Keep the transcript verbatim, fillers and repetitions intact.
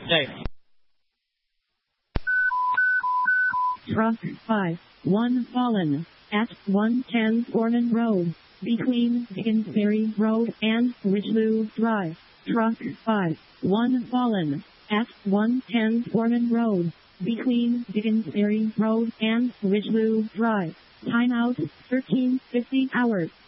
Safe. Truck five one fallen at one ten Orman Road, between Dickensbury Road and Ridgeloo Drive. Truck five one fallen at one ten Orman Road, between Dickensbury Road and Ridgeloo Drive. Timeout thirteen fifty hours.